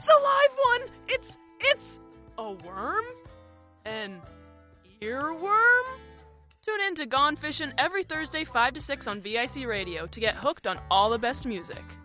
It's a live one! It's a worm? An earworm? Tune in to Gone Fishin' every Thursday 5 to 6 on VIC Radio to get hooked on all the best music.